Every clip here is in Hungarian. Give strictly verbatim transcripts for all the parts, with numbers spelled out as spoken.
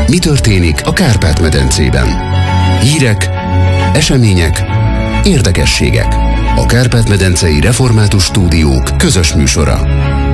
Mi történik a Kárpát-medencében? Hírek, események, érdekességek. A Kárpát-medencei Református Stúdiók közös műsora.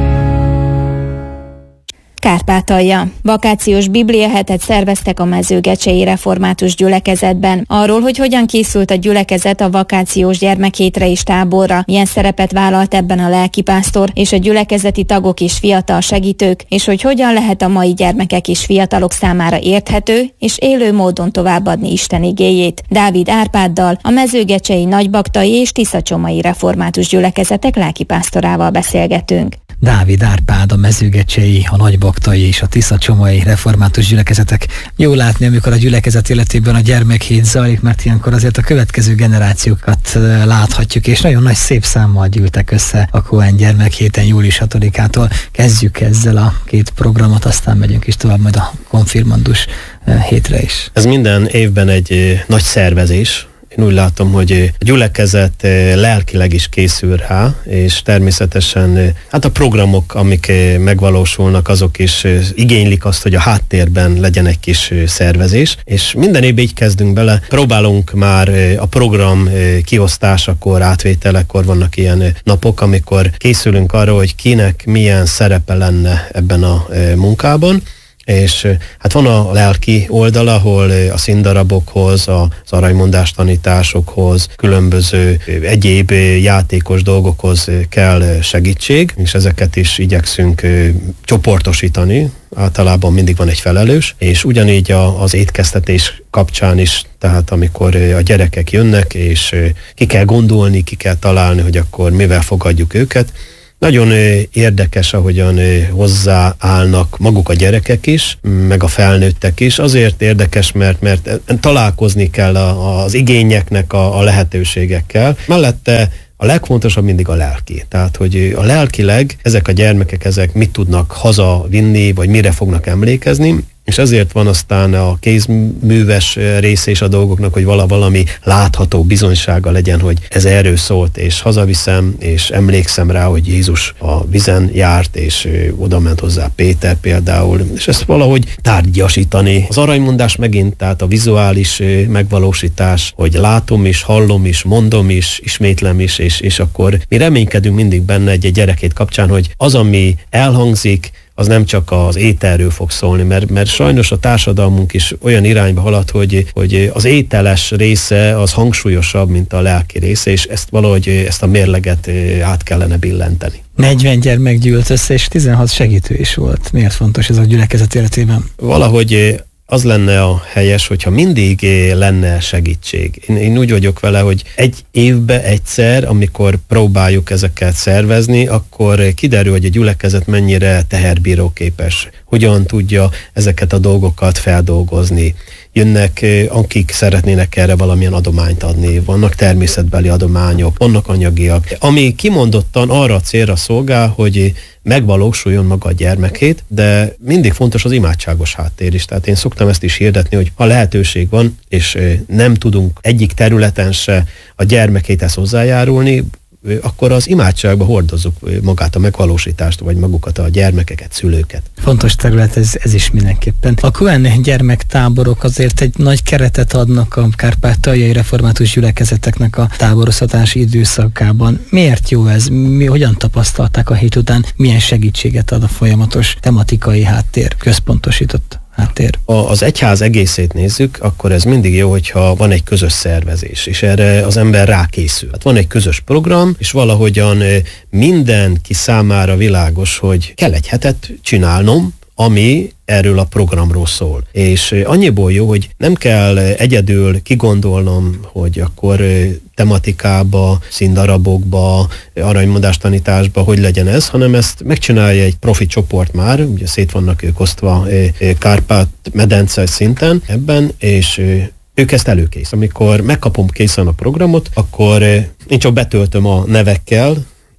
Kárpátalja. Vakációs bibliahetet szerveztek a Mezőgecsei Református Gyülekezetben. Arról, hogy hogyan készült a gyülekezet a vakációs gyermekhétre és táborra, milyen szerepet vállalt ebben a lelkipásztor és a gyülekezeti tagok és fiatal segítők, és hogy hogyan lehet a mai gyermekek és fiatalok számára érthető és élő módon továbbadni Isten igéjét. Dávid Árpáddal, a Mezőgecsei Nagybaktai és Tiszacsomai Református Gyülekezetek lelkipásztorával beszélgetünk. Dávid Árpád, a Mezőgecsei, a Nagybaktai és a Tiszacsomai Református Gyülekezetek. Jó látni, amikor a gyülekezet életében a gyermekhét zajlik, mert ilyenkor azért a következő generációkat láthatjuk, és nagyon nagy szép számmal gyűltek össze a Cohen gyermekhéten július hatodikától. Kezdjük ezzel a két programot, aztán megyünk is tovább majd a konfirmandus hétre is. Ez minden évben egy nagy szervezés. Én úgy látom, hogy a gyülekezet lelkileg is készül rá, és természetesen hát a programok, amik megvalósulnak, azok is igénylik azt, hogy a háttérben legyen egy kis szervezés, és minden évben így kezdünk bele. Próbálunk már a program kiosztásakor, átvételekor, vannak ilyen napok, amikor készülünk arra, hogy kinek milyen szerepe lenne ebben a munkában. És hát van a lelki oldal, ahol a színdarabokhoz, az aranymondás tanításokhoz, különböző egyéb játékos dolgokhoz kell segítség, és ezeket is igyekszünk csoportosítani. Általában mindig van egy felelős, és ugyanígy az étkeztetés kapcsán is, tehát amikor a gyerekek jönnek, és ki kell gondolni, ki kell találni, hogy akkor mivel fogadjuk őket. Nagyon érdekes, ahogyan hozzáállnak maguk a gyerekek is, meg a felnőttek is. Azért érdekes, mert, mert találkozni kell az igényeknek a, a lehetőségekkel. Mellette a legfontosabb mindig a lelki. Tehát, hogy a lelkileg ezek a gyermekek, ezek mit tudnak hazavinni, vagy mire fognak emlékezni, és ezért van aztán a kézműves része is a dolgoknak, hogy vala valami látható bizonysága legyen, hogy ez erről szólt, és hazaviszem, és emlékszem rá, hogy Jézus a vizen járt, és oda ment hozzá Péter például, és ezt valahogy tárgyasítani. Az aranymondás megint, tehát a vizuális megvalósítás, hogy látom is, hallom is, mondom is, ismétlem is, és, és akkor mi reménykedünk mindig benne egy, egy gyerekét kapcsán, hogy az, ami elhangzik, az nem csak az ételről fog szólni, mert, mert sajnos a társadalmunk is olyan irányba halad, hogy, hogy az ételes része az hangsúlyosabb, mint a lelki része, és ezt valahogy ezt a mérleget át kellene billenteni. negyven gyermek gyűlt össze, és tizenhat segítő is volt. Miért fontos ez a gyülekezet életében? Valahogy az lenne a helyes, hogyha mindig lenne segítség. Én, én úgy vagyok vele, hogy egy évbe egyszer, amikor próbáljuk ezeket szervezni, akkor kiderül, hogy a gyülekezet mennyire teherbíróképes, hogyan tudja ezeket a dolgokat feldolgozni. Jönnek, akik szeretnének erre valamilyen adományt adni, vannak természetbeli adományok, vannak anyagiak, ami kimondottan arra a célra szolgál, hogy megvalósuljon maga a gyermekét, de mindig fontos az imádságos háttér is. Tehát én szoktam ezt is hirdetni, hogy ha lehetőség van, és nem tudunk egyik területen se a gyermekéhez hozzájárulni, akkor az imádságba hordozzuk magát a megvalósítást, vagy magukat a gyermekeket, szülőket. Fontos terület ez, ez is mindenképpen. A Cohen gyermektáborok azért egy nagy keretet adnak a kárpátaljai református gyülekezeteknek a táboroztatási időszakában. Miért jó ez? Mi hogyan tapasztalták a hét után? Milyen segítséget ad a folyamatos tematikai háttér, központosított háttér? Ha az egyház egészét nézzük, akkor ez mindig jó, hogyha van egy közös szervezés, és erre az ember rákészül. Hát van egy közös program, és valahogyan mindenki számára világos, hogy kell egy hetet csinálnom, ami erről a programról szól. És annyiból jó, hogy nem kell egyedül kigondolnom, hogy akkor tematikába, színdarabokba, aranymondás tanításba, hogy legyen ez, hanem ezt megcsinálja egy profi csoport már, ugye szét vannak ők osztva Kárpát-medence szinten ebben, és ők ezt előkész. Amikor megkapom készen a programot, akkor én csak betöltöm a nevekkel,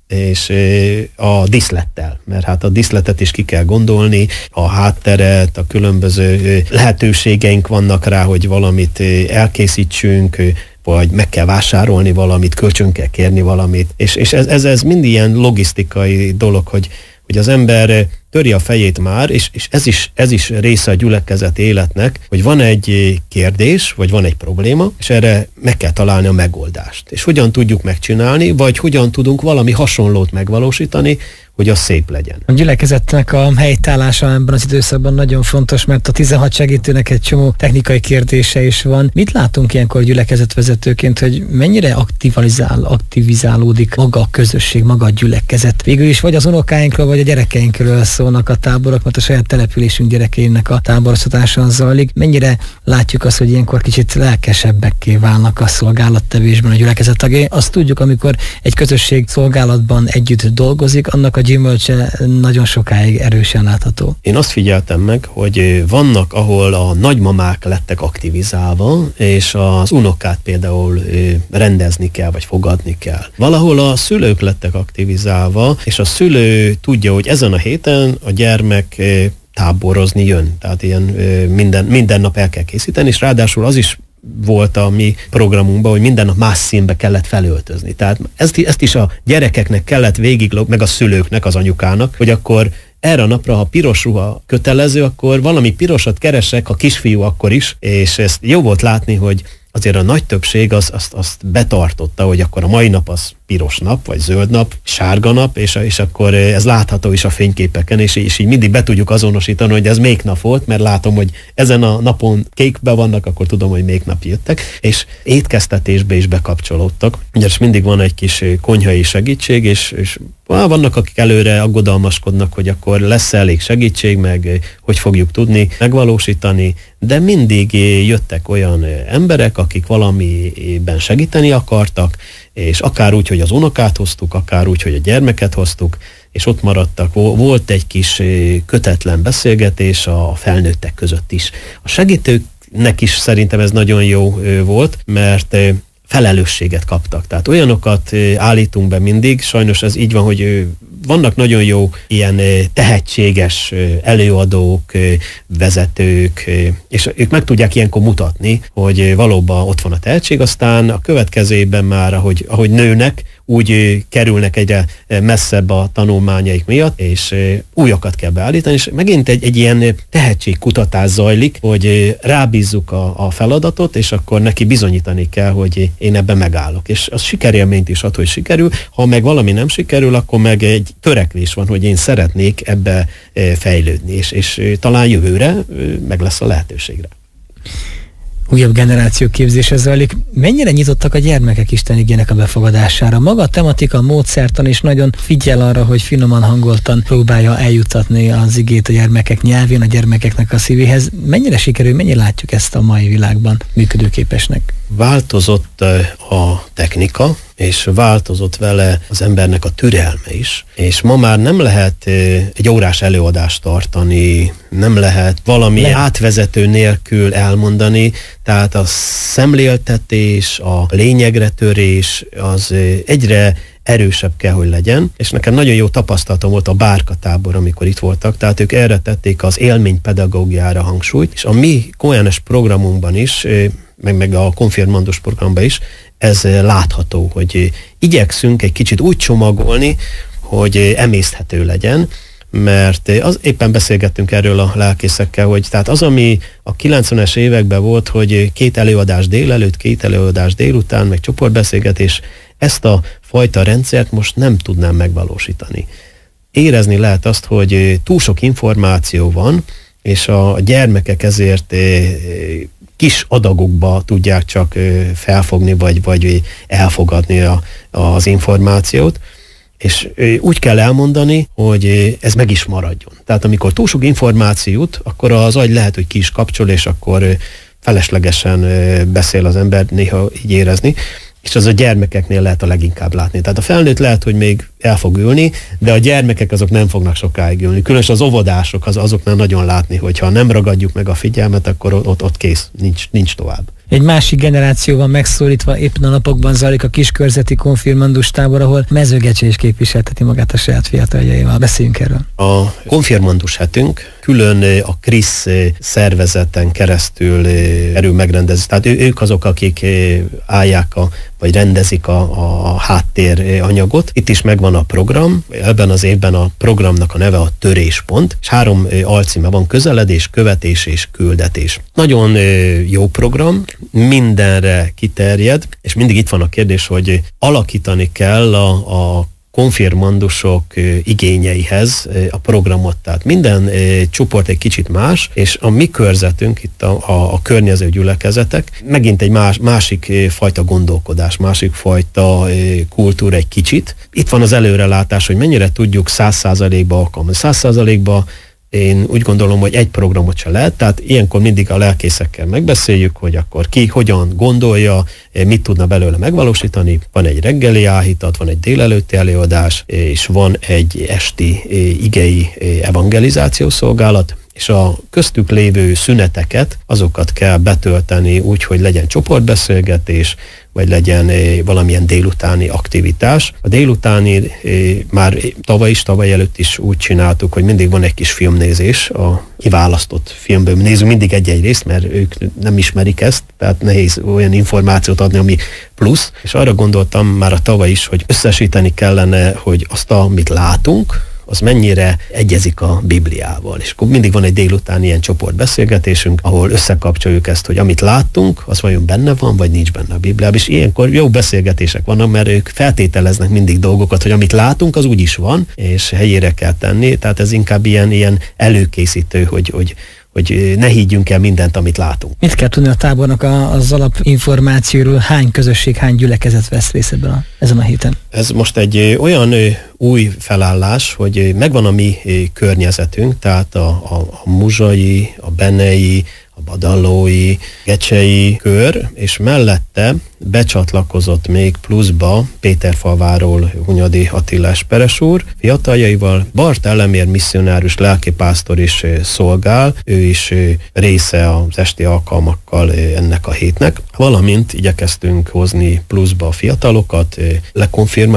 és a díszlettel, mert hát a díszletet is ki kell gondolni, a hátteret, a különböző lehetőségeink vannak rá, hogy valamit elkészítsünk, vagy meg kell vásárolni valamit, kölcsön kell kérni valamit, és, és ez, ez, ez mind ilyen logisztikai dolog, hogy, hogy az ember töri a fejét már, és, és ez, is, ez is része a gyülekezet életnek, hogy van egy kérdés, vagy van egy probléma, és erre meg kell találni a megoldást. És hogyan tudjuk megcsinálni, vagy hogyan tudunk valami hasonlót megvalósítani, hogy az szép legyen. A gyülekezetnek a helytállása ebben az időszakban nagyon fontos, mert a tizenhat segítőnek egy csomó technikai kérdése is van. Mit látunk ilyenkor gyülekezetvezetőként, hogy mennyire aktivizál, aktivizálódik maga a közösség, maga a gyülekezet? Végül is vagy az unokáinkról, vagy a gyerekeinkről szólnak a táborok, mert a saját településünk gyerekeinek a táboroztatáson zajlik. Mennyire látjuk azt, hogy ilyenkor kicsit lelkesebbekké válnak a szolgálattevésben a gyülekezet tagjai? Azt tudjuk, amikor egy közösség szolgálatban együtt dolgozik, annak a gyümölcse nagyon sokáig erősen látható. Én azt figyeltem meg, hogy vannak, ahol a nagymamák lettek aktivizálva, és az unokát például rendezni kell, vagy fogadni kell. Valahol a szülők lettek aktivizálva, és a szülő tudja, hogy ezen a héten a gyermek táborozni jön. Tehát ilyen minden, minden nap el kell készíteni, és ráadásul az is volt a mi programunkban, hogy minden nap más színbe kellett felöltözni. Tehát ezt, ezt is a gyerekeknek kellett végig, meg a szülőknek, az anyukának, hogy akkor erre a napra, ha piros ruha kötelező, akkor valami pirosat keresek, a kisfiú akkor is, és ezt jó volt látni, hogy azért a nagy többség az, azt, azt betartotta, hogy akkor a mai nap az piros nap, vagy zöld nap, sárga nap, és, és akkor ez látható is a fényképeken, és, és így mindig be tudjuk azonosítani, hogy ez melyik nap volt, mert látom, hogy ezen a napon kékbe vannak, akkor tudom, hogy melyik nap jöttek, és étkeztetésbe is bekapcsolódtak. Ugye mindig van egy kis konyhai segítség, és, és vannak, akik előre aggodalmaskodnak, hogy akkor lesz elég segítség, meg hogy fogjuk tudni megvalósítani, de mindig jöttek olyan emberek, akik valamiben segíteni akartak, és akár úgy, hogy az unokát hoztuk, akár úgy, hogy a gyermeket hoztuk, és ott maradtak. Volt egy kis kötetlen beszélgetés a felnőttek között is. A segítőknek is szerintem ez nagyon jó volt, mert felelősséget kaptak. Tehát olyanokat állítunk be mindig, sajnos ez így van, hogy vannak nagyon jó ilyen tehetséges előadók, vezetők, és ők meg tudják ilyenkor mutatni, hogy valóban ott van a tehetség, aztán a következő évben már, ahogy, ahogy nőnek, úgy kerülnek egyre messzebb a tanulmányaik miatt, és újakat kell beállítani, és megint egy, egy ilyen tehetségkutatás zajlik, hogy rábízzuk a, a feladatot, és akkor neki bizonyítani kell, hogy én ebben megállok. És az sikerélményt is ad, hogy sikerül, ha meg valami nem sikerül, akkor meg egy törekvés van, hogy én szeretnék ebbe fejlődni, és, és talán jövőre meg lesz a lehetőségre. Újabb generáció képzése zajlik. Mennyire nyitottak a gyermekek Isten igének a befogadására? Maga a tematika, a módszertan is nagyon figyel arra, hogy finoman, hangoltan próbálja eljutatni az igét a gyermekek nyelvén, a gyermekeknek a szívéhez. Mennyire sikerül, mennyire látjuk ezt a mai világban működőképesnek? Változott a technika, és változott vele az embernek a türelme is, és ma már nem lehet egy órás előadást tartani, nem lehet valami Le. átvezető nélkül elmondani, tehát a szemléltetés, a lényegre törés az egyre erősebb kell, hogy legyen, és nekem nagyon jó tapasztalatom volt a Bárkatábor, amikor itt voltak, tehát ők erre tették az élménypedagógiára hangsúlyt, és a mi kó en es programunkban is, meg, meg a konfirmandus programban is, ez látható, hogy igyekszünk egy kicsit úgy csomagolni, hogy emészthető legyen, mert az, éppen beszélgettünk erről a lelkészekkel, hogy tehát az, ami a kilencvenes években volt, hogy két előadás délelőtt, két előadás délután, meg csoportbeszélgetés, ezt a fajta rendszert most nem tudnám megvalósítani. Érezni lehet azt, hogy túl sok információ van, és a gyermekek ezért kis adagokba tudják csak felfogni, vagy, vagy elfogadni a, az információt, és úgy kell elmondani, hogy ez meg is maradjon. Tehát amikor túl sok információ jut, akkor az agy lehet, hogy ki is kapcsol, és akkor feleslegesen beszél az ember, néha így érezni, és az a gyermekeknél lehet a leginkább látni. Tehát a felnőtt lehet, hogy még el fog ülni, de a gyermekek azok nem fognak sokáig ülni. Különösen az óvodások, az, azoknál nagyon látni, hogyha nem ragadjuk meg a figyelmet, akkor ott, ott kész, nincs, nincs tovább. Egy másik generáció van megszólítva, éppen a napokban zajlik a kiskörzeti konfirmandus tábor, ahol Mezőgecse is képviselteti magát a saját fiataljaival. Beszéljünk erről. A konfirmandus hetünk külön a KRISZ szervezeten keresztül erő megrendez. Tehát ők azok, akik állják a vagy rendezik a, a háttér anyagot. Itt is megvan a program, ebben az évben a programnak a neve a Töréspont, és három alcíme van: közeledés, követés és küldetés. Nagyon jó program, mindenre kiterjed, és mindig itt van a kérdés, hogy alakítani kell a, a konfirmandusok igényeihez a programot. Tehát minden csoport egy kicsit más, és a mi körzetünk, itt a, a, a környező gyülekezetek, megint egy más, másik fajta gondolkodás, másik fajta kultúra egy kicsit. Itt van az előrelátás, hogy mennyire tudjuk száz százalékba alkalmazni. Száz százalékba én úgy gondolom, hogy egy programot se lehet, tehát ilyenkor mindig a lelkészekkel megbeszéljük, hogy akkor ki hogyan gondolja, mit tudna belőle megvalósítani. Van egy reggeli áhítat, van egy délelőtti előadás, és van egy esti igei evangelizáció szolgálat, és a köztük lévő szüneteket, azokat kell betölteni úgy, hogy legyen csoportbeszélgetés, vagy legyen valamilyen délutáni aktivitás. A délutáni már tavaly is, tavaly előtt is úgy csináltuk, hogy mindig van egy kis filmnézés, a kiválasztott filmből nézünk mindig egy-egy részt, mert ők nem ismerik ezt, tehát nehéz olyan információt adni, ami plusz, és arra gondoltam már a tavaly is, hogy összesíteni kellene, hogy azt, amit látunk, az mennyire egyezik a Bibliával. És akkor mindig van egy délután ilyen csoportbeszélgetésünk, ahol összekapcsoljuk ezt, hogy amit láttunk, az vajon benne van, vagy nincs benne a Bibliában. És ilyenkor jó beszélgetések vannak, mert ők feltételeznek mindig dolgokat, hogy amit látunk, az úgy is van, és helyére kell tenni. Tehát ez inkább ilyen, ilyen előkészítő, hogy, hogy hogy ne higgyünk el mindent, amit látunk. Mit kell tudni a tábornak az alapinformációról? Hány közösség, hány gyülekezet vesz részt ebben a, ezen a héten? Ez most egy olyan új felállás, hogy megvan a mi környezetünk, tehát a, a, a muzsai, a benei, a badallói, gecsei kör, és mellette becsatlakozott még pluszba Péterfalváról Hunyadi Attila Esperes úr fiataljaival. Bart Elemér misszionárus lelkipásztor is szolgál, ő is része az esti alkalmakkal ennek a hétnek, valamint igyekeztünk hozni pluszba a fiatalokat, lekonfirmálni